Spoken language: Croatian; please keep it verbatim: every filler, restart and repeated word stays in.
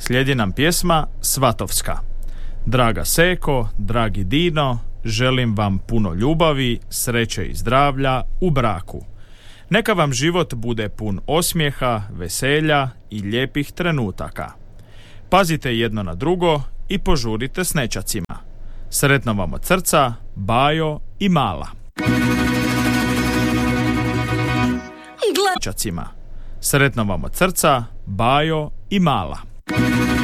Slijedi nam pjesma Svatovska. Draga Seko, dragi Dino, želim vam puno ljubavi, sreće i zdravlja u braku. Neka vam život bude pun osmijeha, veselja i lijepih trenutaka. Pazite jedno na drugo i požurite s nećacima. Sretno vam od srca, Bajo i Mala. Nećacima. Sretno vam od srca, Bajo i Mala.